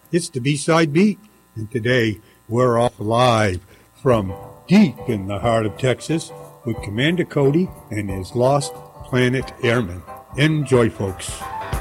It's the B-Side Beat, and today we're off live from deep in the heart of Texas with Commander Cody and his Lost Planet Airmen. Enjoy, folks.